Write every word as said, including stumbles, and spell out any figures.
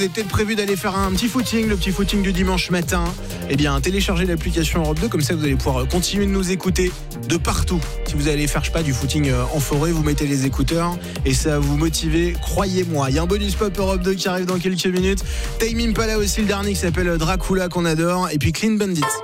Vous avez peut-être prévu d'aller faire un petit footing, le petit footing du dimanche matin. Eh bien, téléchargez l'application Europe deux, comme ça vous allez pouvoir continuer de nous écouter de partout. Si vous allez faire, je sais pas, du footing en forêt, vous mettez les écouteurs et ça va vous motiver, croyez-moi. Il y a un bonus pop Europe deux qui arrive dans quelques minutes. Tame Impala aussi, le dernier qui s'appelle Dracula qu'on adore. Et puis Clean Bandit.